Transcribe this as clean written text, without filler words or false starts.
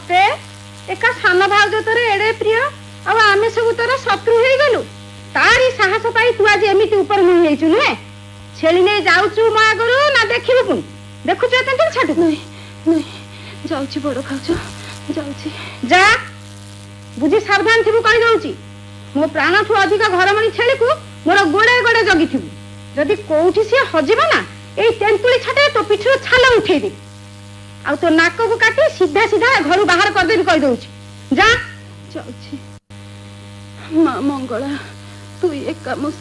सते एका सान भाउज तोर एड़े प्रिय आमे सब तोर शत्रु हो गलु तारी साहस पाई तू आज एमती ऊपर मुही हेचु नुहे छेली नहीं जाऊचु मो आगरु ना देखिबु पुनी देखुचु एते छाटु नहीं नहीं जाउची बड़ भाउज जाउची जा बुझी सावधान थिबु कहि दउची मो प्राण ठु अधिक घरमणी छेली को मोर गोड़े गोड़े जगी थिबु जदि कोउठी से हजिबो ना एई तेंतुली छाटे तो पिठरो छाल उठेई दे आ तो नाक को काटी सीधा सीधा घर बाहर कर देबी कहि दउची जा जाउची मां मंगला तू एक काम